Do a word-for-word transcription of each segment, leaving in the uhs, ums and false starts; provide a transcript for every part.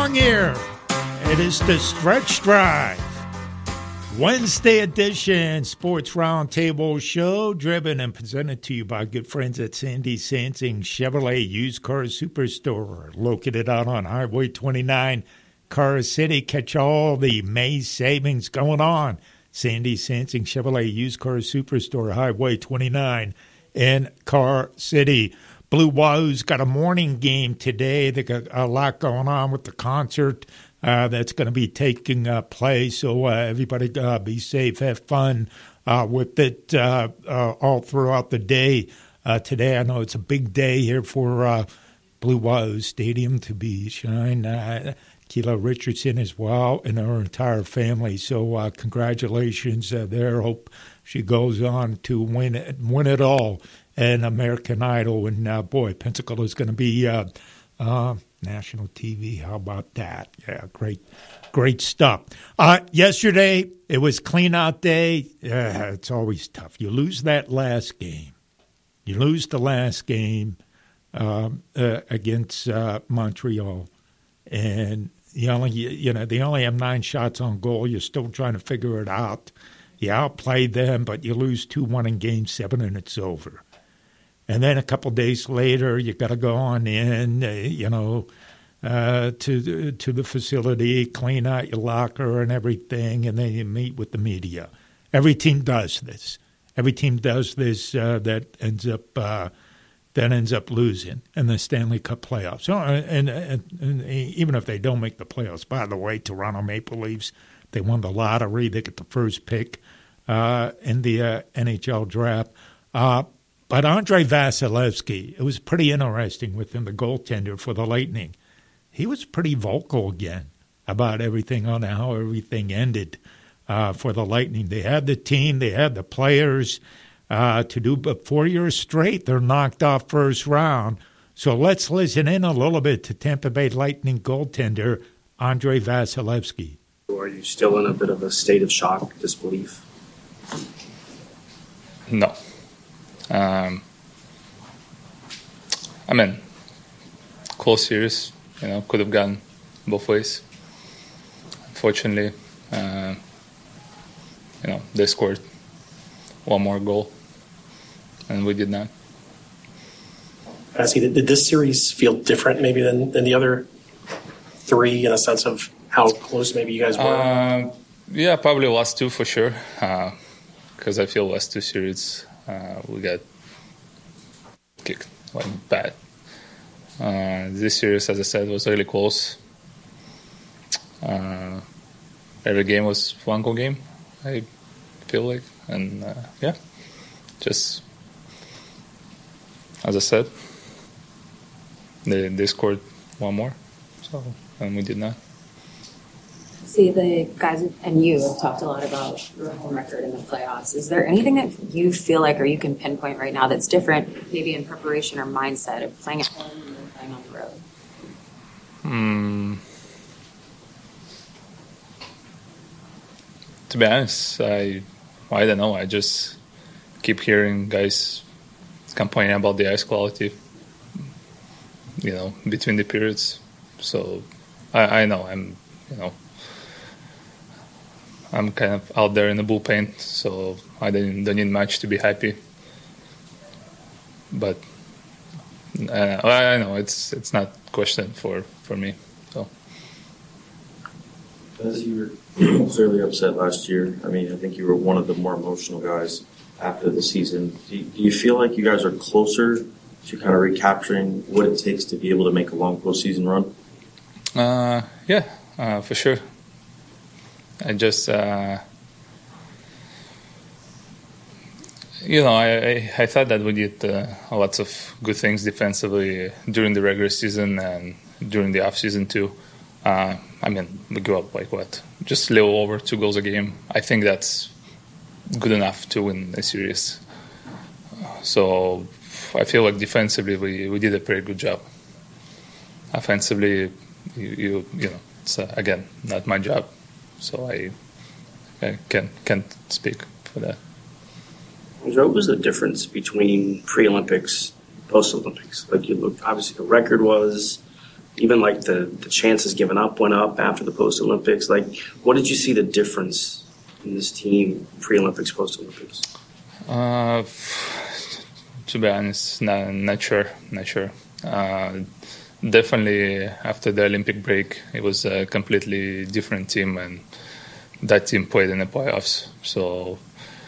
along here. It is the Stretch Drive, Wednesday edition Sports Roundtable show, driven and presented to you by good friends at Sandy Sansing Chevrolet Used Car Superstore, located out on Highway twenty-nine, Car City. Catch all the May savings going on. Sandy Sansing Chevrolet Used Car Superstore, Highway twenty-nine in Car City. Blue Wahoo's got a morning game today. They got a lot going on with the concert uh, that's going to be taking uh, place. So uh, everybody uh, be safe, have fun uh, with it uh, uh, all throughout the day. Uh, today, I know it's a big day here for uh, Blue Wahoo Stadium to be shined. Uh, Keela Richardson as well and her entire family. So uh, congratulations uh, there. Hope she goes on to win it, win it all. And American Idol, and uh, boy, Pensacola is going to be uh, uh, national T V. How about that? Yeah, great, great stuff. Uh, yesterday, it was clean out day. Uh, it's always tough. You lose that last game. You lose the last game um, uh, against uh, Montreal, and you only you know they only have nine shots on goal. You're still trying to figure it out. You outplayed them, but you lose two one in Game Seven, and it's over. And then a couple days later, you got to go on in, uh, you know, uh, to the, to the facility, clean out your locker and everything, and then you meet with the media. Every team does this. Every team does this. Uh, that ends up uh, that ends up losing in the Stanley Cup playoffs. So, and, and, and even if they don't make the playoffs, by the way, Toronto Maple Leafs, they won the lottery. They get the first pick uh, in the uh, N H L draft. Uh, But Andrei Vasilevsky, it was pretty interesting with him, the goaltender for the Lightning. He was pretty vocal again about everything on how everything ended uh, for the Lightning. They had the team, they had the players uh, to do, but four years straight, they're knocked off first round. So let's listen in a little bit to Tampa Bay Lightning goaltender Andrei Vasilevsky. Are you still in a bit of a state of shock, disbelief? No. Um, I mean, close series, you know, could have gone both ways. Unfortunately, uh, you know, they scored one more goal, and we did not. Asking, did this series feel different maybe than, than the other three in a sense of how close maybe you guys were? Uh, yeah, probably last two for sure, because uh, I feel last two series uh, we got kicked like bad. Uh, this series, as I said, was really close. Uh, every game was one goal game, I feel like, and uh, yeah, just as I said, they they scored one more, so and we did not. See, the guys and you have talked a lot about your home record in the playoffs. Is there anything that you feel like or you can pinpoint right now that's different, maybe in preparation or mindset of playing at home and playing on the road? Hmm. To be honest, I I don't know. I just keep hearing guys complaining about the ice quality, you know, between the periods. So I, I know I'm, you know, I'm kind of out there in the bullpen, so I don't, don't need much to be happy. But uh, I know it's it's not a question for, for me. So. As you were clearly upset last year, I mean, I think you were one of the more emotional guys after the season. Do you, do you feel like you guys are closer to kind of recapturing what it takes to be able to make a long postseason run? Uh, yeah, uh, for sure. I just, uh, you know, I, I, I thought that we did uh, lots of good things defensively during the regular season and during the off season too. Uh, I mean, we go up like what? Just a little over two goals a game. I think that's good enough to win a series. So I feel like defensively we, we did a pretty good job. Offensively, you you, you know, it's uh, again not my job. So I, I can't, can't speak for that. What was the difference between pre-Olympics, post-Olympics? Like you looked, obviously the record was, even like the, the chances given up went up after the post-Olympics. Like, what did you see the difference in this team pre-Olympics, post-Olympics? Uh, to be honest, not, not sure, not sure. Uh, definitely after the Olympic break, it was a completely different team, and that team played in the playoffs. So,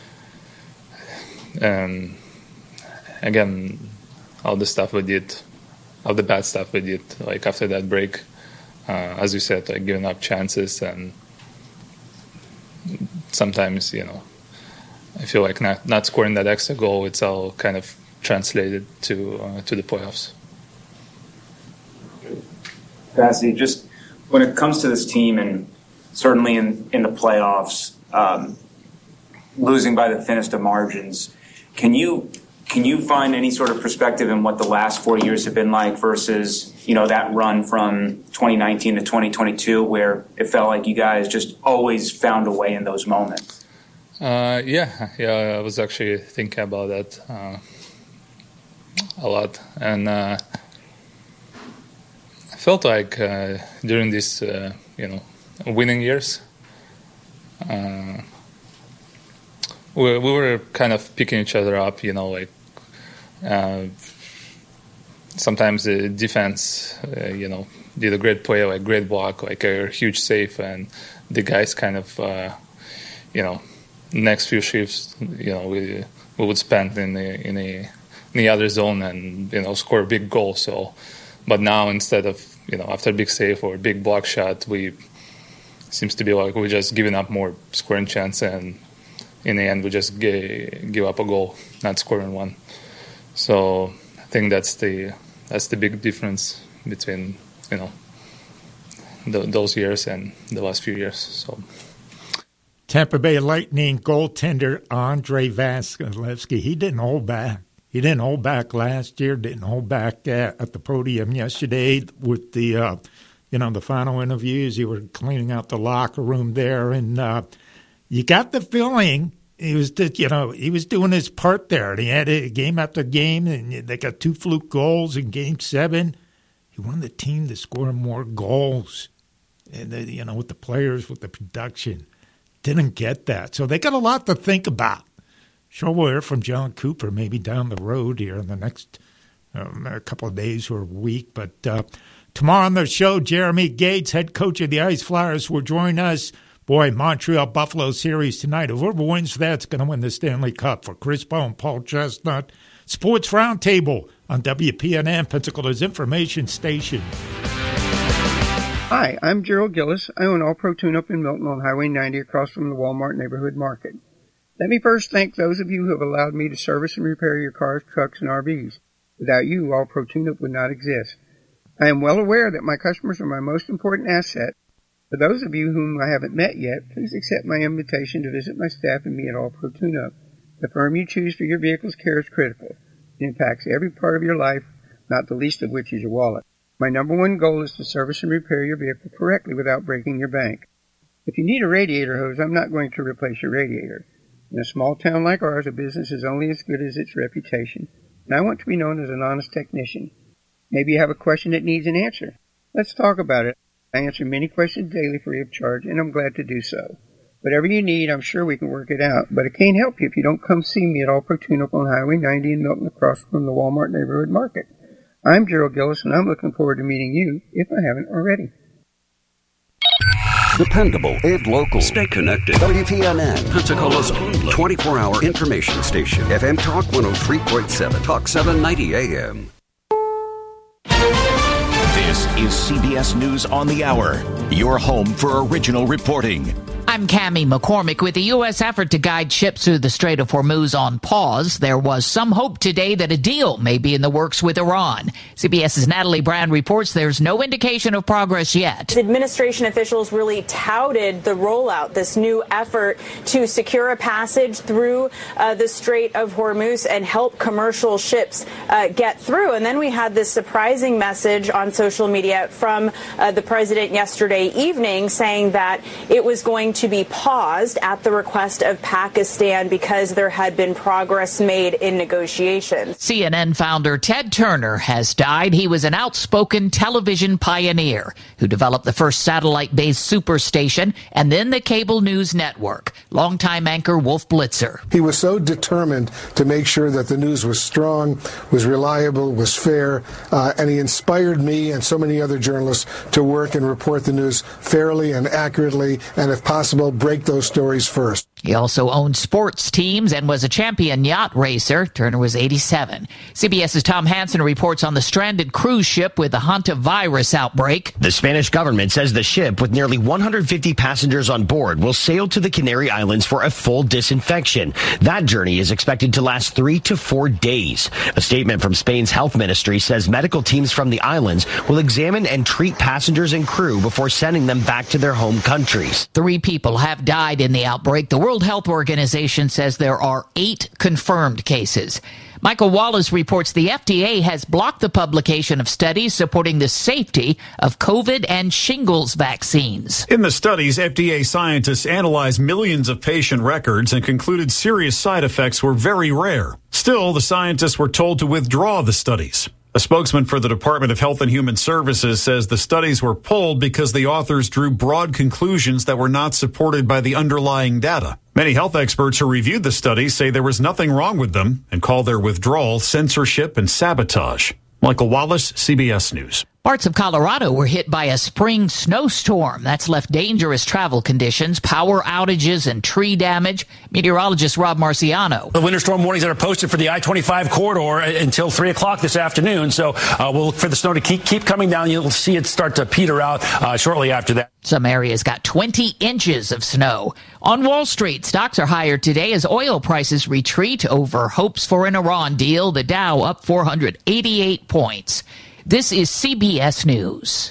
and again, all the stuff we did, all the bad stuff we did, like after that break, uh, as you said, like giving up chances, and sometimes, you know, I feel like not, not scoring that extra goal, it's all kind of translated to uh, to the playoffs. Bassy, just when it comes to this team, and certainly in, in the playoffs, um, losing by the thinnest of margins, can you can you find any sort of perspective in what the last four years have been like versus, you know, that run from twenty nineteen to twenty twenty-two, where it felt like you guys just always found a way in those moments? Uh, yeah, yeah, I was actually thinking about that uh, a lot, and uh, I felt like uh, during these, uh, you know, winning years, uh, we, we were kind of picking each other up, you know, like uh, sometimes the defense, uh, you know, did a great play, like great block, like a huge save, and the guys kind of, uh, you know, next few shifts, you know, we we would spend in the in the in the other zone and, you know, score a big goal. So, but now instead of, you know, after a big save or a big block shot, we seems to be like we're just giving up more scoring chance, and in the end we just g- give up a goal, not scoring one. So I think that's the that's the big difference between, you know, the, those years and the last few years. So. Tampa Bay Lightning goaltender Andrei Vasilevskiy, he didn't hold back. He didn't hold back last year, didn't hold back at, at the podium yesterday with the, uh, you know, the final interviews. You were cleaning out the locker room there, and uh, you got the feeling he was, you know, he was doing his part there. And he had a game after game, and they got two fluke goals in Game Seven. He wanted the team to score more goals, and the, you know, with the players, with the production. Didn't get that. So they got a lot to think about. Sure, we'll hear from John Cooper maybe down the road here in the next um, a couple of days or a week. But uh, tomorrow on the show, Jeremy Gates, head coach of the Ice Flyers, will join us. Boy, Montreal-Buffalo series tonight. Whoever wins that's going to win the Stanley Cup. For Chris Bone, Paul Chestnut, Sports Roundtable on W P N N, Pensacola's information station. Hi, I'm Gerald Gillis. I own All Pro Tune-Up in Milton on Highway ninety across from the Walmart Neighborhood Market. Let me first thank those of you who have allowed me to service and repair your cars, trucks, and R Vs. Without you, All Pro Tune-Up would not exist. I am well aware that my customers are my most important asset. For those of you whom I haven't met yet, please accept my invitation to visit my staff and me at All Pro Tune-Up. The firm you choose for your vehicle's care is critical. It impacts every part of your life, not the least of which is your wallet. My number one goal is to service and repair your vehicle correctly without breaking your bank. If you need a radiator hose, I'm not going to replace your radiator. In a small town like ours, a business is only as good as its reputation, and I want to be known as an honest technician. Maybe you have a question that needs an answer. Let's talk about it. I answer many questions daily free of charge, and I'm glad to do so. Whatever you need, I'm sure we can work it out, but I can't help you if you don't come see me at All Pro Tune-Up on Highway ninety in Milton across from the Walmart Neighborhood Market. I'm Gerald Gillis, and I'm looking forward to meeting you, if I haven't already. Dependable and local. Stay connected. W P N N, Pensacola's only twenty-four hour information station. F M Talk one oh three point seven, Talk seven ninety A M. This is C B S News on the Hour, your home for original reporting. I'm Cammie McCormick. With the U S effort to guide ships through the Strait of Hormuz on pause, there was some hope today that a deal may be in the works with Iran. CBS's Natalie Brand reports there's no indication of progress yet. Administration officials really touted the rollout, this new effort to secure a passage through uh, the Strait of Hormuz and help commercial ships uh, get through. And then we had this surprising message on social media from uh, the president yesterday evening saying that it was going to to be paused at the request of Pakistan because there had been progress made in negotiations. C N N founder Ted Turner has died. He was an outspoken television pioneer who developed the first satellite-based superstation and then the cable news network. Longtime anchor Wolf Blitzer. He was so determined to make sure that the news was strong, was reliable, was fair, uh, and he inspired me and so many other journalists to work and report the news fairly and accurately, and if possible, break those stories first. He also owned sports teams and was a champion yacht racer. Turner was eighty-seven. CBS's Tom Hansen reports on the stranded cruise ship with the hantavirus outbreak. The Spanish government says the ship, with nearly one hundred fifty passengers on board, will sail to the Canary Islands for a full disinfection. That journey is expected to last three to four days. A statement from Spain's health ministry says medical teams from the islands will examine and treat passengers and crew before sending them back to their home countries. Three people have died in the outbreak. The World Health Organization says there are eight confirmed cases. Michael Wallace reports the F D A has blocked the publication of studies supporting the safety of COVID and shingles vaccines. In the studies, F D A scientists analyzed millions of patient records and concluded serious side effects were very rare. Still, the scientists were told to withdraw the studies. A spokesman for the Department of Health and Human Services says the studies were pulled because the authors drew broad conclusions that were not supported by the underlying data. Many health experts who reviewed the studies say there was nothing wrong with them and call their withdrawal censorship and sabotage. Michael Wallace, C B S News. Parts of Colorado were hit by a spring snowstorm. That's left dangerous travel conditions, power outages, and tree damage. Meteorologist Rob Marciano. The winter storm warnings that are posted for the I twenty-five corridor until three o'clock this afternoon. So uh, we'll look for the snow to keep, keep coming down. You'll see it start to peter out uh, shortly after that. Some areas got twenty inches of snow. On Wall Street, stocks are higher today as oil prices retreat over hopes for an Iran deal. The Dow up four hundred eighty-eight points. This is C B S News.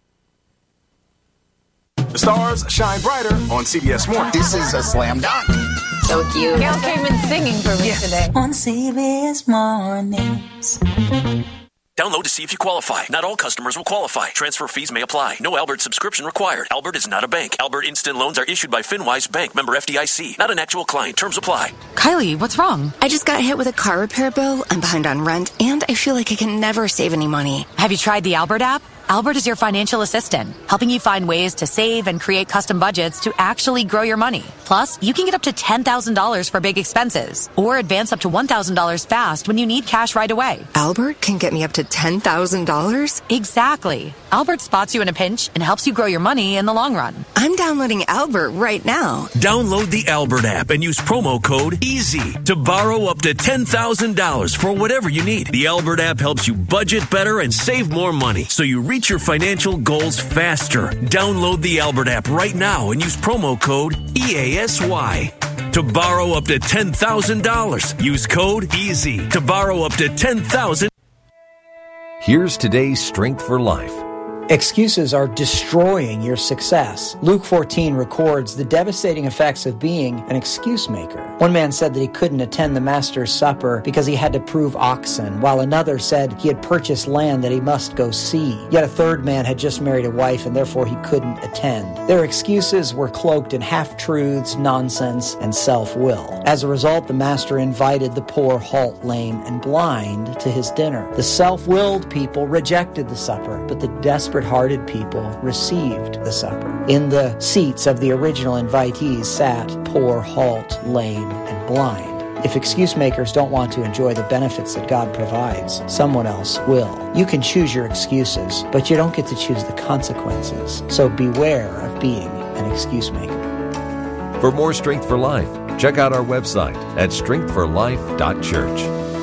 The stars shine brighter on C B S Morning. This is a slam dunk. So cute. Gail came in singing for me yeah. today. On C B S Mornings. Download to see if you qualify. Not all customers will qualify. Transfer fees may apply. No Albert subscription required. Albert is not a bank. Albert Instant Loans are issued by FinWise Bank, member F D I C. Not an actual client. Terms apply. Kylie, what's wrong? I just got hit with a car repair bill. I'm behind on rent, and I feel like I can never save any money. Have you tried the Albert app? Albert is your financial assistant, helping you find ways to save and create custom budgets to actually grow your money. Plus, you can get up to ten thousand dollars for big expenses, or advance up to one thousand dollars fast when you need cash right away. Albert can get me up to ten thousand dollars? Exactly. Albert spots you in a pinch and helps you grow your money in the long run. I'm downloading Albert right now. Download the Albert app and use promo code EASY to borrow up to ten thousand dollars for whatever you need. The Albert app helps you budget better and save more money, so you reach your financial goals faster. Download the Albert app right now and use promo code E A S Y to borrow up to ten thousand dollars. Use code EASY to borrow up to ten thousand dollars. Here's today's Strength for Life. Excuses are destroying your success. Luke fourteen records the devastating effects of being an excuse maker. One man said that he couldn't attend the Master's Supper because he had to prove oxen, while another said he had purchased land that he must go see. Yet a third man had just married a wife and therefore he couldn't attend. Their excuses were cloaked in half-truths, nonsense, and self-will. As a result, the Master invited the poor, halt, lame, and blind to his dinner. The self-willed people rejected the supper, but the desperate hearted people received the supper. In the seats of the original invitees sat poor, halt, lame, and blind. If excuse makers don't want to enjoy the benefits that God provides, someone else will. You can choose your excuses, but you don't get to choose the consequences. So beware of being an excuse maker. For more Strength for Life, check out our website at strength for life dot church.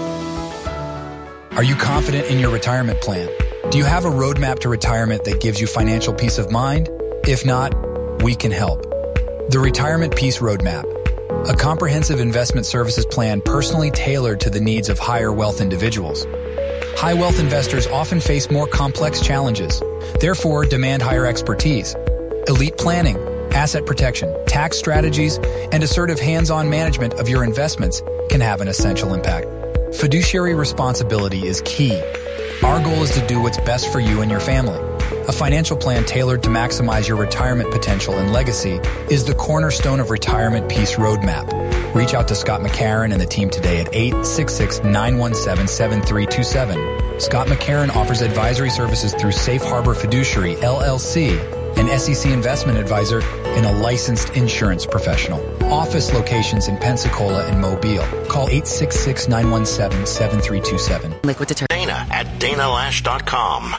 Are you confident in your retirement plan? Do you have a roadmap to retirement that gives you financial peace of mind? If not, we can help. The Retirement Peace Roadmap, a comprehensive investment services plan personally tailored to the needs of higher wealth individuals. High wealth investors often face more complex challenges, therefore demand higher expertise. Elite planning, asset protection, tax strategies, and assertive hands-on management of your investments can have an essential impact. Fiduciary responsibility is key. Our goal is to do what's best for you and your family. A financial plan tailored to maximize your retirement potential and legacy is the cornerstone of Retirement Peace Roadmap. Reach out to Scott McCarron and the team today at eight six six, nine one seven, seven three two seven. Scott McCarron offers advisory services through Safe Harbor Fiduciary, L L C, an S E C investment advisor and a licensed insurance professional. Office locations in Pensacola and Mobile. Call eight six six, nine one seven, seven three two seven. Liquid detergent. Dana at dana lash dot com.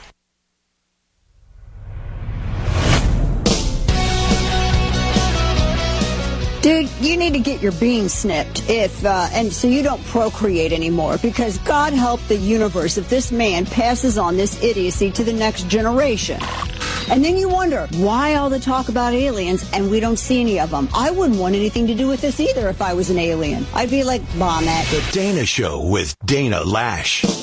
Dude, you need to get your beans snipped if, uh, and so you don't procreate anymore, because God help the universe if this man passes on this idiocy to the next generation. And then you wonder, why all the talk about aliens and we don't see any of them? I wouldn't want anything to do with this either if I was an alien. I'd be like, bomb it. The Dana Show with Dana Lash.